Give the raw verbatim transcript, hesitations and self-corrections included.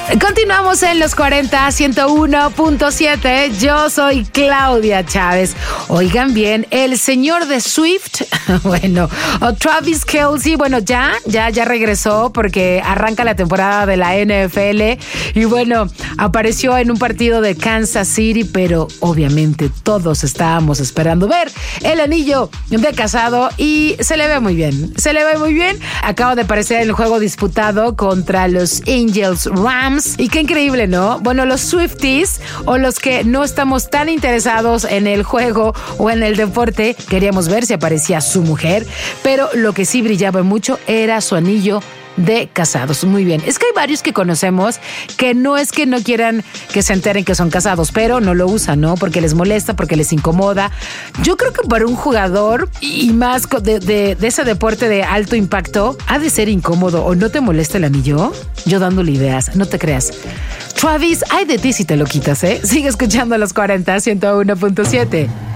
Continuamos en los cuarenta, ciento uno punto siete. Yo soy Claudia Chávez. Oigan bien, el señor de Swift, bueno, o Travis Kelce, bueno, ya, ya, ya regresó porque arranca la temporada de la N F L y bueno, apareció en un partido de Kansas City, pero obviamente todos estábamos esperando ver el anillo de casado y se le ve muy bien, se le ve muy bien. Acaba de aparecer en el juego disputado contra los Angels Rams. Y qué increíble, ¿no? Bueno, los Swifties o los que no estamos tan interesados en el juego o en el deporte, queríamos ver si aparecía su mujer, pero lo que sí brillaba mucho era su anillo de casados. Muy bien. Es que hay varios que conocemos que no es que no quieran que se enteren que son casados, pero no lo usan, ¿no? Porque les molesta, porque les incomoda. Yo creo que para un jugador y más de, de, de ese deporte de alto impacto, ha de ser incómodo. ¿O no te molesta el anillo? Yo dándole ideas, no te creas. Travis, ay de ti si te lo quitas, ¿eh? Sigue escuchando los cuarenta, ciento uno punto siete.